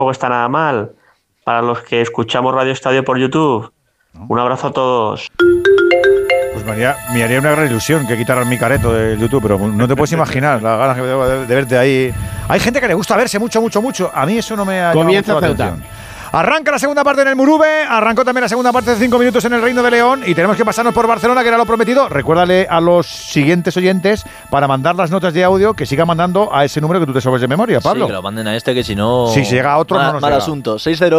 tampoco está nada mal. Para los que escuchamos Radio Estadio por YouTube, un abrazo a todos. Pues me haría una gran ilusión que quitaran mi careto de YouTube, pero no te puedes imaginar las ganas que tengo de verte ahí. Hay gente que le gusta verse mucho. A mí eso no me ha llamado mucho la atención. Arranca la segunda parte en el Murube, arrancó también la segunda parte de 5 minutos en el Reino de León y tenemos que pasarnos por Barcelona, que era lo prometido. Recuérdale a los siguientes oyentes para mandar las notas de audio que sigan mandando a ese número que tú te sabes de memoria, Pablo. Sí, que lo manden a este, que si no... Si llega a otro no nos mal llega. asunto,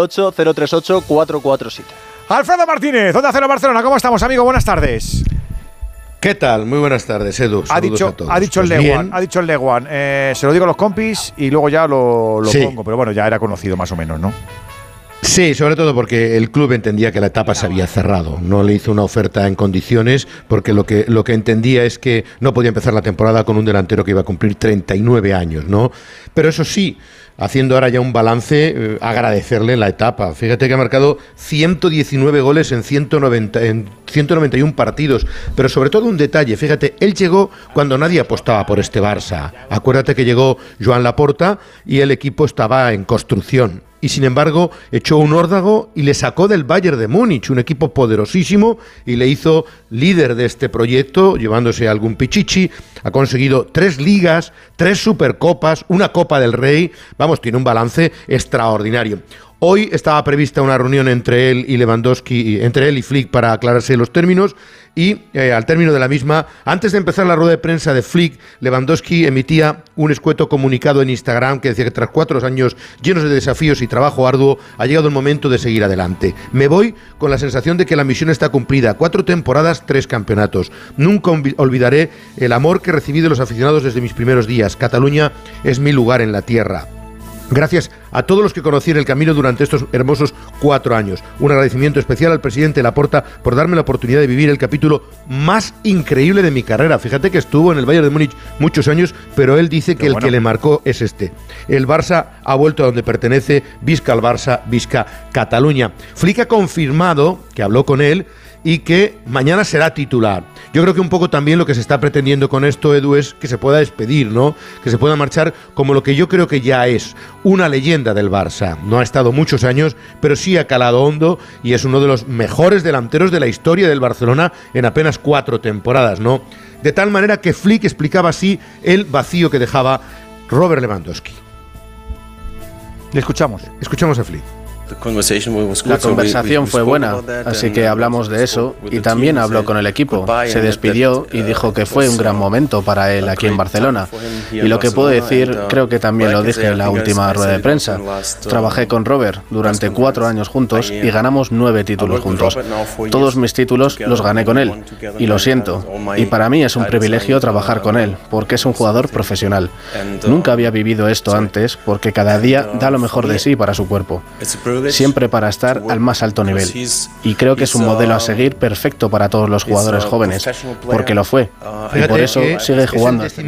608-038-447. Alfredo Martínez, ¿dónde hace Barcelona? ¿Cómo estamos, amigo? Buenas tardes. ¿Qué tal? Muy buenas tardes, Edu. Ha dicho el Leguán. Se lo digo a los compis y luego ya lo pongo, pero bueno, ya era conocido más o menos, ¿no? Sí, sobre todo porque el club entendía que la etapa se había cerrado. No le hizo una oferta en condiciones porque lo que entendía es que no podía empezar la temporada con un delantero que iba a cumplir 39 años, ¿no? Pero eso sí, haciendo ahora ya un balance, agradecerle la etapa. Fíjate que ha marcado 119 goles en 191 partidos, pero sobre todo un detalle, fíjate, él llegó cuando nadie apostaba por este Barça. Acuérdate que llegó Joan Laporta y el equipo estaba en construcción. Y sin embargo, echó un órdago y le sacó del Bayern de Múnich, un equipo poderosísimo, y le hizo líder de este proyecto, llevándose algún pichichi. Ha conseguido 3 ligas, 3 supercopas, una Copa del Rey. Vamos, tiene un balance extraordinario. Hoy estaba prevista una reunión entre él y Lewandowski, entre él y Flick, para aclararse los términos y al término de la misma, antes de empezar la rueda de prensa de Flick, Lewandowski emitía un escueto comunicado en Instagram que decía que tras 4 años llenos de desafíos y trabajo arduo ha llegado el momento de seguir adelante. Me voy con la sensación de que la misión está cumplida. 4 temporadas, 3 campeonatos. Nunca olvidaré el amor que recibí de los aficionados desde mis primeros días. Cataluña es mi lugar en la tierra. Gracias a todos los que conocí en el camino durante estos hermosos 4 años. Un agradecimiento especial al presidente Laporta por darme la oportunidad de vivir el capítulo más increíble de mi carrera. Fíjate que estuvo en el Bayern de Múnich muchos años, pero él dice que el que le marcó es este. El Barça ha vuelto a donde pertenece, visca al Barça, visca Cataluña. Flick ha confirmado que habló con él y que mañana será titular. Yo creo que un poco también lo que se está pretendiendo con esto, Edu, es que se pueda despedir, ¿no? Que se pueda marchar como lo que yo creo que ya es una leyenda del Barça. No ha estado muchos años, pero sí ha calado hondo y es uno de los mejores delanteros de la historia del Barcelona en apenas 4 temporadas, ¿no? De tal manera que Flick explicaba así el vacío que dejaba Robert Lewandowski. Le escuchamos a Flick. La conversación fue buena, así que hablamos de eso y también habló con el equipo. Se despidió y dijo que fue un gran momento para él aquí en Barcelona. Y lo que puedo decir, creo que también lo dije en la última rueda de prensa. Trabajé con Robert durante 4 años juntos y ganamos 9 títulos juntos. Todos mis títulos los gané con él y lo siento. Y para mí es un privilegio trabajar con él porque es un jugador profesional. Nunca había vivido esto antes porque cada día da lo mejor de sí para su cuerpo. Siempre para estar al más alto nivel. Y creo que es un modelo a seguir perfecto para todos los jugadores jóvenes, porque lo fue. Y por eso sigue jugando. Es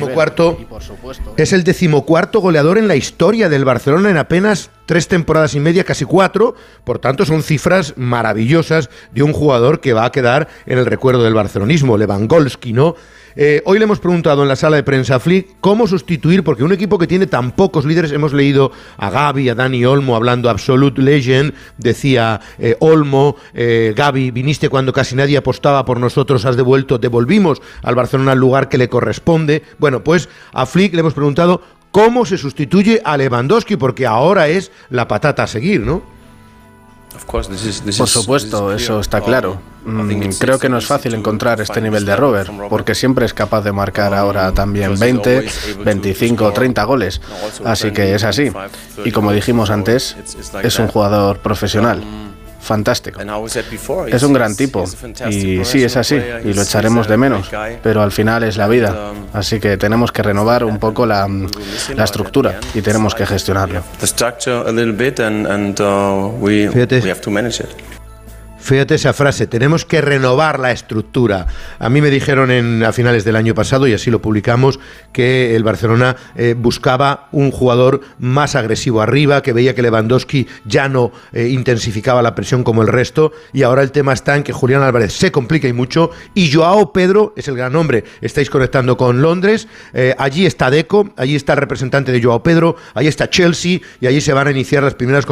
el 14º goleador en la historia del Barcelona en apenas 3 temporadas y media, casi 4. Por tanto, son cifras maravillosas de un jugador que va a quedar en el recuerdo del barcelonismo, Lewandowski, ¿no? Hoy le hemos preguntado en la sala de prensa a Flick cómo sustituir, porque un equipo que tiene tan pocos líderes, hemos leído a Gavi, a Dani Olmo hablando absolute legend, decía Olmo, Gavi, viniste cuando casi nadie apostaba por nosotros, devolvimos al Barcelona el lugar que le corresponde. Bueno, pues a Flick le hemos preguntado cómo se sustituye a Lewandowski, porque ahora es la patata a seguir, ¿no? Por supuesto, eso está claro. Creo que no es fácil encontrar este nivel de Robert, porque siempre es capaz de marcar ahora también 20, 25, 30 goles. Así que es así. Y como dijimos antes, es un jugador profesional. Fantástico. Es un gran tipo y sí, es así y lo echaremos de menos, pero al final es la vida, así que tenemos que renovar un poco la estructura y tenemos que gestionarlo. Fíjate esa frase, tenemos que renovar la estructura. A mí me dijeron a finales del año pasado, y así lo publicamos, que el Barcelona buscaba un jugador más agresivo arriba, que veía que Lewandowski ya no intensificaba la presión como el resto, y ahora el tema está en que Julián Álvarez se complica y mucho, y Joao Pedro es el gran nombre. Estáis conectando con Londres, allí está Deco, allí está el representante de Joao Pedro, allí está Chelsea, y allí se van a iniciar las primeras